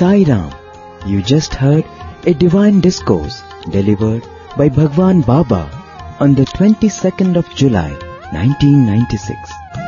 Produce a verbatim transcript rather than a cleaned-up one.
Sai Ram. You just heard a divine discourse delivered by Bhagwan Baba on the twenty-second of July nineteen ninety-six.